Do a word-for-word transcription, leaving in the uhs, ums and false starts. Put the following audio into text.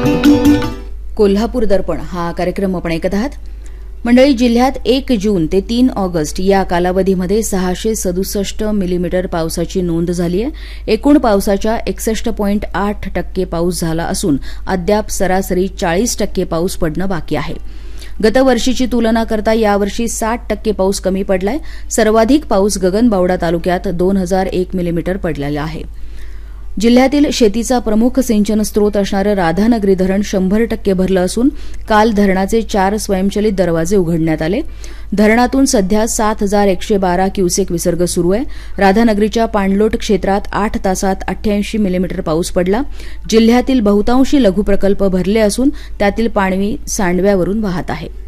कोल्हापूर दर्पण हा कार्यक्रम आपण ऐकत आहात. मंडळी, जिल्ह्यात एक जून ते तीन ऑगस्ट या कालावधीमध्ये सहाशे सदुसष्ट मिलीमीटर पावसाची नोंद झाली आहे. एकूण पावसाच्या एकसष्ट पॉईंट आठ टक्के पाऊस झाला असून अद्याप सरासरी चाळीस टक्के पाऊस पडणं बाकी आहे. गतवर्षीची तुलना करता यावर्षी साठ टक्के पाऊस कमी पडलाय. सर्वाधिक पाऊस गगनबावडा तालुक्यात दोन हजार एक मिलीमीटर पडलेला आहे. जिल्ह्यातील शेतीचा प्रमुख सिंचन स्रोत असणारं राधानगरी धरण शंभर टक्के भरलं असून काल धरणाचे चार स्वयंचलित दरवाजे उघडण्यात आले. धरणातून सध्या सात हजार एकशे बारा क्युसेक विसर्ग सुरू आहे. राधानगरीच्या पाणलोट क्षेत्रात आठ तासात अठ्ठ्याऐंशी मिलीमीटर पाऊस पडला. जिल्ह्यातील बहुतांशी लघु प्रकल्प भरले असून त्यातील पाणी सांडव्यावरून वाहत आहे.